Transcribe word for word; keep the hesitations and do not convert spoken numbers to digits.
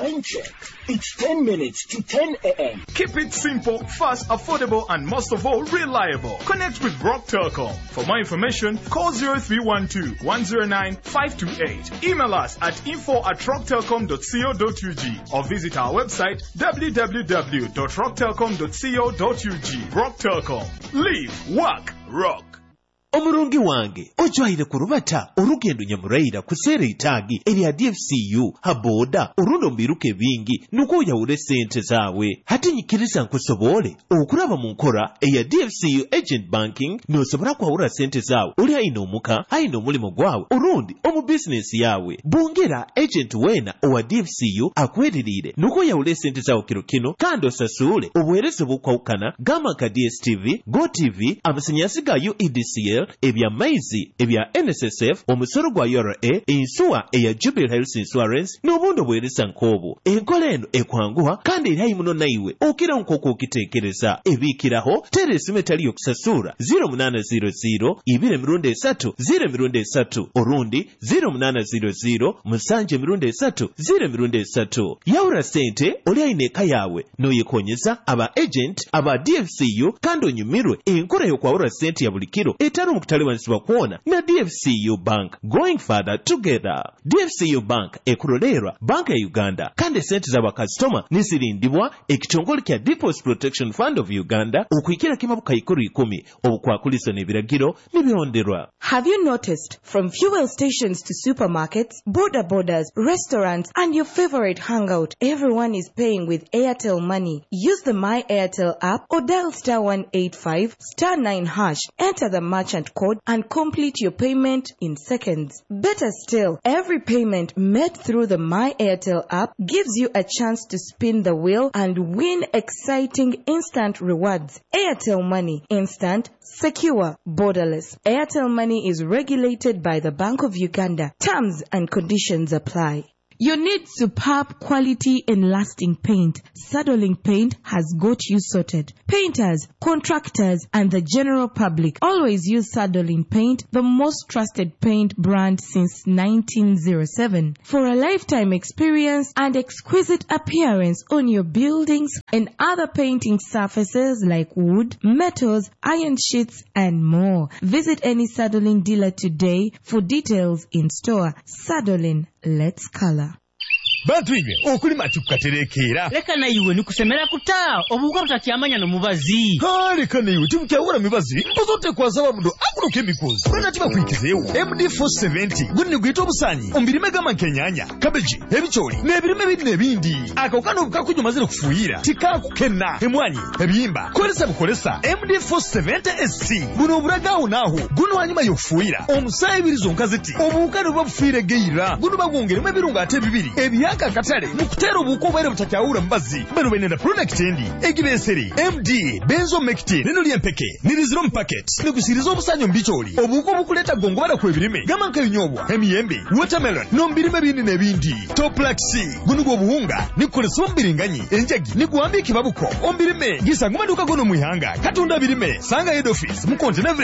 Time check. It's ten minutes to ten a.m. Keep it simple, fast, affordable, and most of all, reliable. Connect with Rock Telecom. For more information, call zero three one two, one zero nine, five two eight. Email us at info at rock telecom dot co dot u g or visit our website w w w dot rock telecom dot co dot u g. Rock Telecom. Live, work, rock. Omurungi wange ojwaire kurubata urugendo nyamuraira kusere itagi eri ya D F C U haboda urundo mbiruke bingi nuko yaure sente zawe hati nyikiriza nkusobole okuraba mu nkora eya D F C U agent banking nosobora kwawura sente zawe uli haino muka haino mulimo gwawe urundi omu business yawe bongera agent wena owa D F C U akwedirire nuko yaure sente zawe kiro kino kando sasule obuhereze bukwawukana gama ka D S T V Go T V amasanyasi ga U E D C L ebya maizi ebya N S S F omusoro gwa U R A insuwa eya Jubilee Health Insurance n'obundo bweresa nkobo enkola eno ekwanguha kandi eri muno naiwe okira nkoko okitekereza ebikiraho teresime tali yokusasura zero munana zero zero ibire mirundi esatu zero mirundi esatu orundi zero munana zero zero musanje mirundi esatu zero mirundi esatu yaura sente oli aineka yawe noyekonyeza aba agent aba D F C U kandi onyumirwe enkola yokwawura sente ya bulikiro etaro mukutaliwanisibwa kuona na D F C U Bank. Going further together. D F C U Bank ekurolerwa banka ya Uganda kandi sente za bakasitoma nisirindibwa ekitongole kya Deposit Protection Fund of Uganda okwikira kimabuka ikuru ikumi obukwakuliso n'ebiragiro n'ebihonderwa. Have you noticed from fuel stations to supermarkets, border borders, restaurants and your favorite hangout, everyone is paying with Airtel Money? Use the My Airtel app or dial star one eight five star nine hash. Enter the merchant code and complete your payment in seconds. Better still, every payment made through the My Airtel app gives you a chance to spin the wheel and win exciting instant rewards. Airtel Money. Instant, secure, borderless. Airtel Money is regulated by the Bank of Uganda. Terms and conditions apply. You need superb quality and lasting paint. Sadolink Paint has got you sorted. Painters, contractors, and the general public always use Sadolink Paint, the most trusted paint brand since nineteen oh seven. For a lifetime experience and exquisite appearance on your buildings and other painting surfaces like wood, metals, iron sheets, and more. Visit any Sadolink dealer today for details in store. Sadolink, let's color. Bantu ibe okulima tukaterekera leka na iwe nikusemera kutaa obuka butakyamanya no mubazi ha leka na iwe timukyawura mibazi mpozote kwazaba mundo akuno chemicals bana tiba kwikizeewo M D four seventy gunne gwita obusanyi ombirime gama kenyanya cabbage ebicholi nebirime bindi nebindi akokano obukakunyo mazire kufuuyira tikakukenna emwanyi ebiyimba kolesa bukolesa M D four seventy S C buno buragawo naho guno wanyuma yokufuuyira omusayi birizo nkaziti obukano babufiire geira guno bagwongeremu ebirungo ate bibiri ebya Katale mukutera obuko bwere butakyawura mbazi bano benenda product endi egibeseri M D benzomectin nino lyempeke niriziro mpacket nigusiriza obusanyo mbicholi obuko bukuleta gongo bara kwebirime gamanka binyobwa emiyembe watermelon no mbirime bindi nebindi toplaxi gunugo obuhunga nikolesa ombiringanyi enjagi nigwambiki babuko ombirime gisanga maduka gono muihanga katunda birime sanga head office mu container